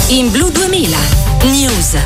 In Blu 2000 News.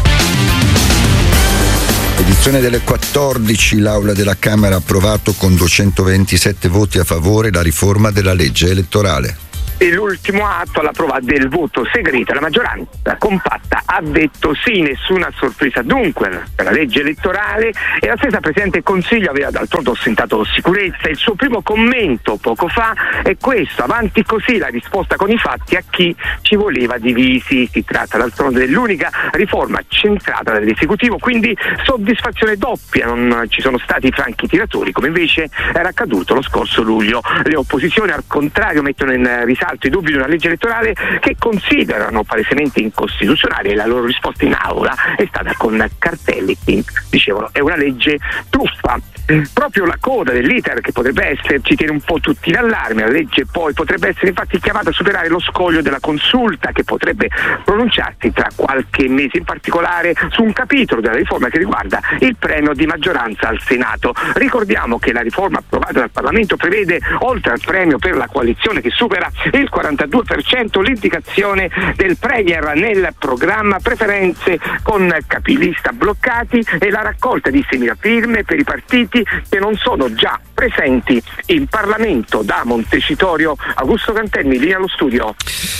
Edizione delle 14, l'Aula della Camera ha approvato con 227 voti a favore la riforma della legge elettorale. E l'ultimo atto alla prova del voto segreto, la maggioranza compatta ha detto sì, nessuna sorpresa dunque per la legge elettorale, e la stessa Presidente del Consiglio aveva d'altronde ostentato sicurezza. Il suo primo commento poco fa è questo: avanti così, la risposta con i fatti a chi ci voleva divisi. Si tratta d'altronde dell'unica riforma centrata dall'esecutivo, quindi soddisfazione doppia, non ci sono stati franchi tiratori come invece era accaduto lo scorso luglio. Le opposizioni al contrario mettono in risalto i dubbi di una legge elettorale che considerano palesemente incostituzionale, e la loro risposta in aula è stata con cartelli che dicevano è una legge truffa. Proprio la coda dell'iter che potrebbe essere ci tiene un po' tutti in allarme. La legge poi potrebbe essere infatti chiamata a superare lo scoglio della consulta, che potrebbe pronunciarsi tra qualche mese, in particolare su un capitolo della riforma che riguarda il premio di maggioranza al Senato. Ricordiamo che la riforma approvata dal Parlamento prevede, oltre al premio per la coalizione che supera il 42%, l'indicazione del Premier nel programma, preferenze con capilista bloccati e la raccolta di 6.000 firme per i partiti che non sono già presenti in Parlamento. Da Montecitorio, Augusto Cantelmi, linea allo studio.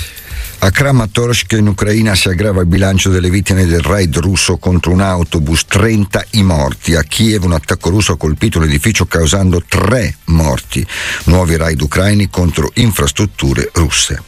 A Kramatorsk in Ucraina si aggrava il bilancio delle vittime del raid russo contro un autobus, 30 i morti. A Kiev un attacco russo ha colpito l'edificio causando 3 morti. Nuovi raid ucraini contro infrastrutture russe.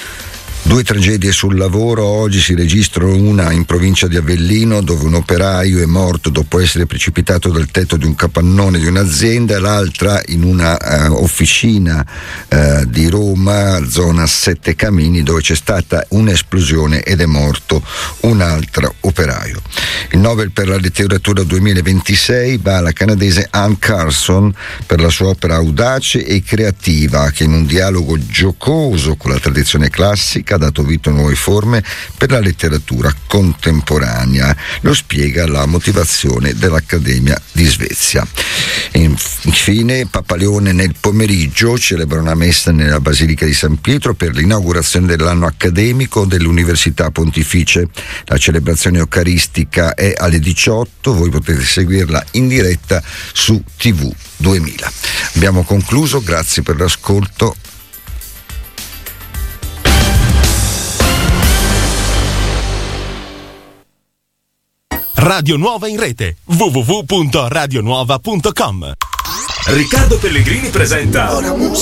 2 tragedie sul lavoro, oggi si registrano una in provincia di Avellino dove un operaio è morto dopo essere precipitato dal tetto di un capannone di un'azienda, e l'altra in una officina di Roma, zona Sette Camini, dove c'è stata un'esplosione ed è morto un altro operaio. Il Nobel per la letteratura 2026 va alla canadese Anne Carson per la sua opera audace e creativa, che in un dialogo giocoso con la tradizione classica ha dato vita a nuove forme per la letteratura contemporanea. Lo spiega la motivazione dell'Accademia di Svezia. Infine, Papa Leone nel pomeriggio celebra una messa nella Basilica di San Pietro per l'inaugurazione dell'anno accademico dell'Università Pontificie. La celebrazione eucaristica è alle 18, voi potete seguirla in diretta su TV 2000. Abbiamo concluso, grazie per l'ascolto. Radio Nuova in rete www.radionuova.com. Riccardo Pellegrini presenta